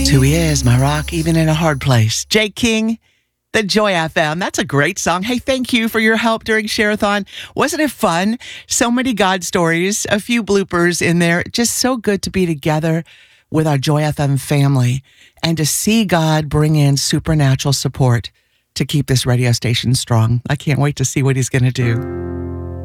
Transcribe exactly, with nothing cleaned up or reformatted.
That's who he is, my rock, even in a hard place. Jay King, The Joy F M. That's a great song. Hey, thank you for your help during Share-a-thon. Wasn't it fun? So many God stories, a few bloopers in there. Just so good to be together with our Joy F M family and to see God bring in supernatural support to keep this radio station strong. I can't wait to see what he's going to do.